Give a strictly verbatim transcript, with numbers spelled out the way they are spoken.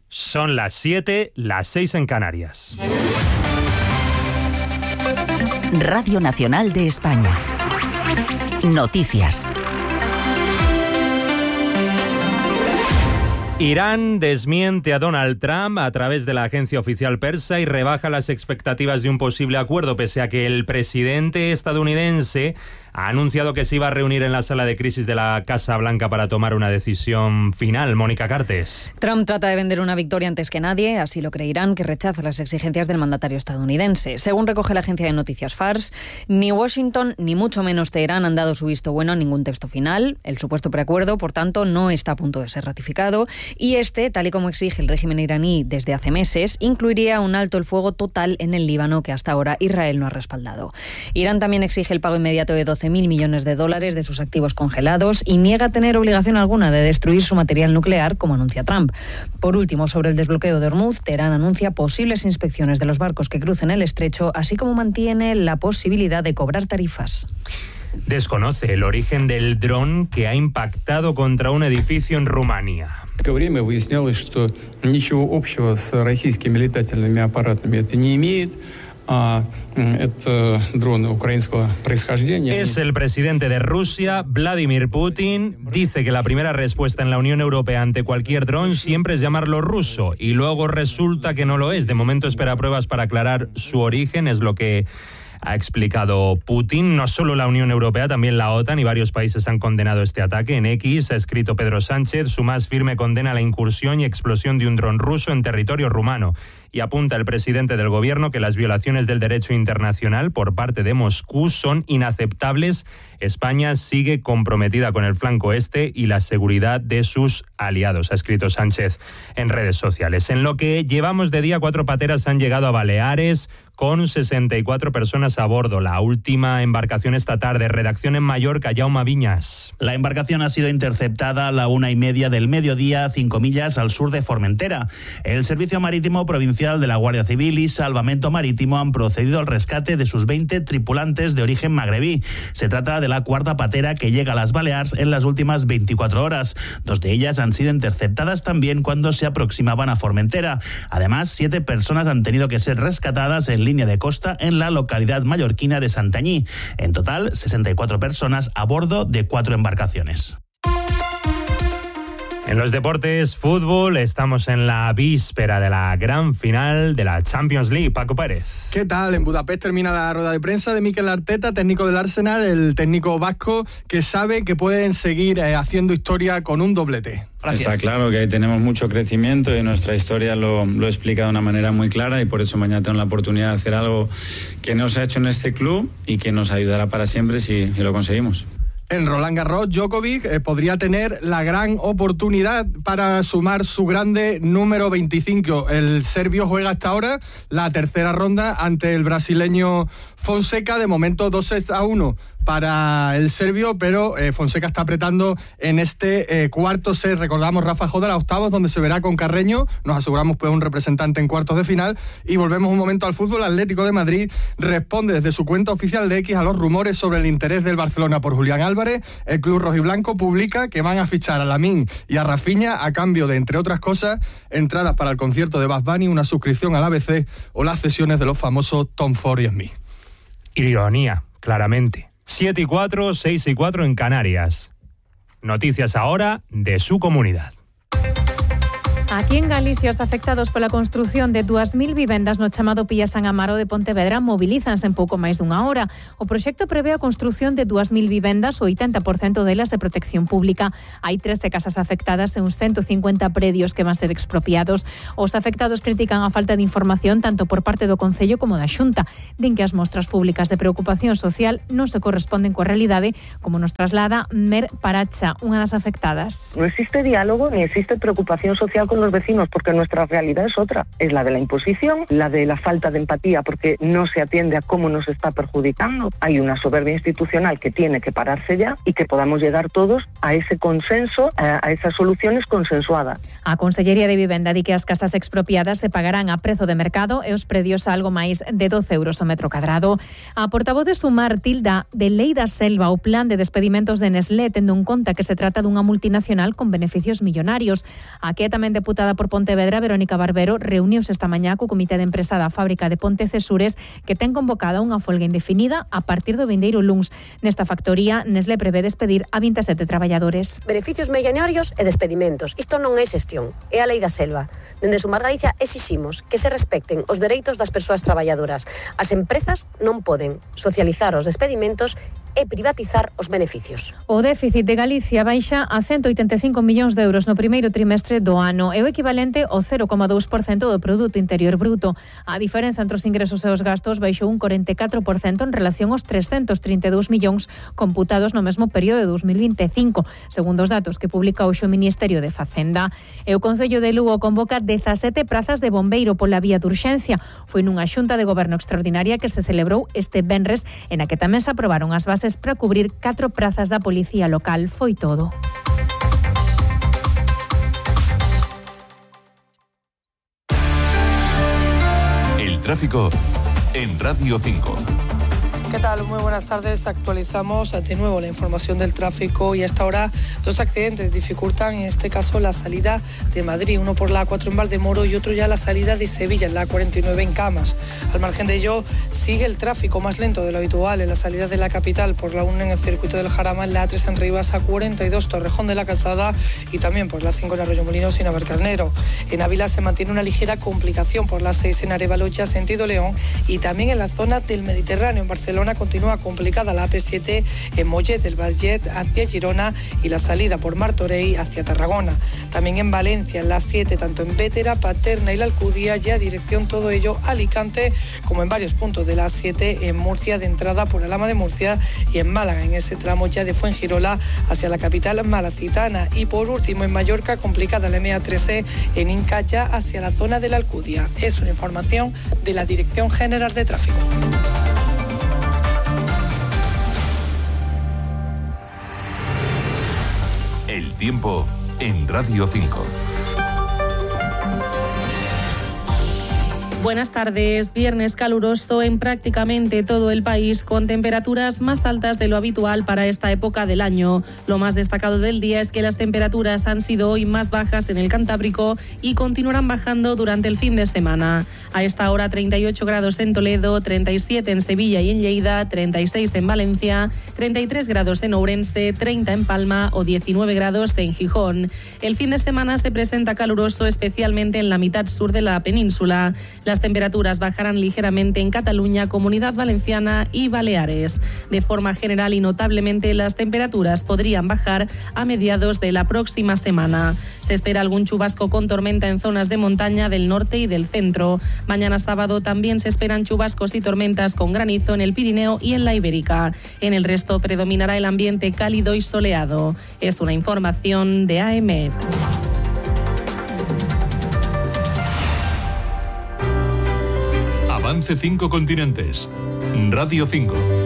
Son las siete, las seis en Canarias. Radio Nacional de España. Noticias. Irán desmiente a Donald Trump a través de la agencia oficial persa y rebaja las expectativas de un posible acuerdo, pese a que el presidente estadounidense ha anunciado que se iba a reunir en la sala de crisis de la Casa Blanca para tomar una decisión final. Mónica Cartes. Trump trata de vender una victoria antes que nadie, así lo cree Irán, que rechaza las exigencias del mandatario estadounidense. Según recoge la agencia de noticias Fars, ni Washington ni mucho menos Teherán han dado su visto bueno a ningún texto final. El supuesto preacuerdo, por tanto, no está a punto de ser ratificado y este, tal y como exige el régimen iraní desde hace meses, incluiría un alto el fuego total en el Líbano que hasta ahora Israel no ha respaldado. Irán también exige el pago inmediato de doce mil millones de dólares de sus activos congelados y niega tener obligación alguna de destruir su material nuclear, como anuncia Trump. Por último, sobre el desbloqueo de Hormuz, Teherán anuncia posibles inspecciones de los barcos que crucen el estrecho, así como mantiene la posibilidad de cobrar tarifas. Desconoce el origen del dron que ha impactado contra un edificio en Rumanía. В то время выяснялось, что ничего общего с российскими летательными аппаратами это не имеет. Es el presidente de Rusia, Vladimir Putin. Dice que la primera respuesta en la Unión Europea ante cualquier dron siempre es llamarlo ruso y luego resulta que no lo es. De momento espera pruebas para aclarar su origen, es lo que ha explicado Putin. No solo la Unión Europea, también la OTAN y varios países han condenado este ataque. En X ha escrito Pedro Sánchez su más firme condena a la incursión y explosión de un dron ruso en territorio rumano. Y apunta el presidente del gobierno que las violaciones del derecho internacional por parte de Moscú son inaceptables. España sigue comprometida con el flanco este y la seguridad de sus aliados, ha escrito Sánchez en redes sociales. En lo que llevamos de día, cuatro pateras han llegado a Baleares con sesenta y cuatro personas a bordo. La última embarcación esta tarde. Redacción en Mallorca, Jaume Viñas. La embarcación ha sido interceptada a la una y media del mediodía, cinco millas al sur de Formentera. El Servicio Marítimo Provincial de la Guardia Civil y Salvamento Marítimo han procedido al rescate de sus veinte tripulantes de origen magrebí. Se trata de la cuarta patera que llega a las Baleares en las últimas veinticuatro horas. Dos de ellas han sido interceptadas también cuando se aproximaban a Formentera. Además, siete personas han tenido que ser rescatadas en línea de costa en la localidad mallorquina de Santanyí. En total, sesenta y cuatro personas a bordo de cuatro embarcaciones. En los deportes, fútbol, estamos en la víspera de la gran final de la Champions League. Paco Pérez. ¿Qué tal? En Budapest termina la rueda de prensa de Mikel Arteta, técnico del Arsenal, el técnico vasco, que sabe que pueden seguir eh, haciendo historia con un doblete. Gracias. Está claro que ahí tenemos mucho crecimiento y nuestra historia lo, lo explica de una manera muy clara y por eso mañana tengo la oportunidad de hacer algo que no se ha hecho en este club y que nos ayudará para siempre si, si lo conseguimos. En Roland Garros, Djokovic eh, podría tener la gran oportunidad para sumar su grande número veinticinco. El serbio juega hasta ahora la tercera ronda ante el brasileño Fonseca. De momento dos sets a uno para el serbio, pero eh, Fonseca está apretando en este eh, cuarto set. Recordamos Rafa Jodar a octavos, donde se verá con Carreño. Nos aseguramos pues un representante en cuartos de final. Y volvemos un momento al fútbol. Atlético de Madrid responde desde su cuenta oficial de X a los rumores sobre el interés del Barcelona por Julián Álvarez. El club rojiblanco publica que van a fichar a Lamine y a Rafinha a cambio de, entre otras cosas, entradas para el concierto de Bad Bunny, una suscripción al A B C o las cesiones de los famosos Tom Ford y Smith. Ironía, claramente. siete y cuatro, seis y cuatro en Canarias. Noticias ahora de su comunidad. Aquí en Galicia, os afectados pola construción de dúas mil vivendas no chamado Pilla San Amaro de Pontevedra mobilízanse en pouco máis dunha hora. O proxecto prevé a construción de dúas mil vivendas, o oitenta por cento delas de protección pública. Hai trece casas afectadas e uns ciento cincuenta predios que van ser expropiados. Os afectados critican a falta de información tanto por parte do Concello como da Xunta. Din que as mostras públicas de preocupación social non se corresponden coa realidade, como nos traslada Mer Paracha, unha das afectadas. No existe diálogo ni existe preocupación social con los vecinos, porque nuestra realidad es otra, es la de la imposición, la de la falta de empatía porque no se atiende a cómo nos está perjudicando. Hay una soberbia institucional que tiene que pararse ya y que podamos llegar todos a ese consenso, a esas soluciones consensuadas. A Consellería de Vivenda di que as casas expropiadas se pagarán a prezo de mercado e os predios a algo máis de doce euros o metro cadrado. A portavoz de Sumar tilda de lei da selva o plan de despedimentos de Nestlé, tendo en conta que se trata dunha multinacional con beneficios millonarios. A que é tamén deputada por Pontevedra, Verónica Barbero, reuniuse esta mañá co Comité de Empresa da fábrica de Pontecesures, que ten convocada unha folga indefinida a partir do vindeiro luns. Nesta factoría, Nestlé prevé despedir a vinte e sete traballadores. Beneficios millonarios e despedimentos. Isto non é xestión, é a lei da selva. Dende Sumar Galicia exiximos que se respecten os dereitos das persoas traballadoras. As empresas non poden socializar os despedimentos e privatizar os beneficios. O déficit de Galicia baixa a ciento oitenta e cinco millóns de euros no primeiro trimestre do ano, é o equivalente ao cero coma dous por cento do Produto Interior Bruto. A diferenza entre os ingresos e os gastos baixou un corenta e catro por cento en relación aos trescentos trinta e dous millóns computados no mesmo período de dos mil vinte e cinco, segundo os datos que publica hoxe o Ministerio de Facenda. E o Concello de Lugo convoca dezasete prazas de bombeiro pola vía de urxencia. Foi nunha xunta de goberno extraordinaria que se celebrou este venres, en a que tamén se aprobaron as bases para cubrir catro prazas da policía local. Foi todo. El tráfico en Radio cinco. ¿Qué tal? Muy buenas tardes. Actualizamos de nuevo la información del tráfico y hasta ahora dos accidentes dificultan en este caso la salida de Madrid, uno por la A cuatro en Valdemoro y otro ya la salida de Sevilla en la A cuarenta y nueve en Camas. Al margen de ello, sigue el tráfico más lento de lo habitual en la salida de la capital por la uno en el circuito del Jarama, en la A tres en Rivas, A cuarenta y dos Torrejón de la Calzada y también por la cinco en Arroyo Molinos sin Navalcarnero. En Ávila se mantiene una ligera complicación por la seis en Arévalocha, sentido León, y también en la zona del Mediterráneo en Barcelona continúa complicada la A P siete en Mollet del Vallet hacia Girona y la salida por Martorell hacia Tarragona. También en Valencia, en la siete, tanto en Vétera, Paterna y la Alcudia, ya dirección todo ello Alicante, como en varios puntos de la siete en Murcia, de entrada por Alhama de Murcia, y en Málaga, en ese tramo ya de Fuengirola hacia la capital malacitana. Y por último, en Mallorca, complicada la M A trece en Inca, ya hacia la zona de la Alcudia. Es una información de la Dirección General de Tráfico. El tiempo en Radio cinco. Buenas tardes. Viernes caluroso en prácticamente todo el país, con temperaturas más altas de lo habitual para esta época del año. Lo más destacado del día es que las temperaturas han sido hoy más bajas en el Cantábrico y continuarán bajando durante el fin de semana. A esta hora treinta y ocho grados en Toledo, treinta y siete en Sevilla y en Lleida, treinta y seis en Valencia, treinta y tres grados en Ourense, treinta en Palma o diecinueve grados en Gijón. El fin de semana se presenta caluroso, especialmente en la mitad sur de la península. Las temperaturas bajarán ligeramente en Cataluña, Comunidad Valenciana y Baleares. De forma general y notablemente, las temperaturas podrían bajar a mediados de la próxima semana. Se espera algún chubasco con tormenta en zonas de montaña del norte y del centro. Mañana sábado también se esperan chubascos y tormentas con granizo en el Pirineo y en la Ibérica. En el resto predominará el ambiente cálido y soleado. Es una información de A E M E T. Avance cinco continentes. Radio cinco.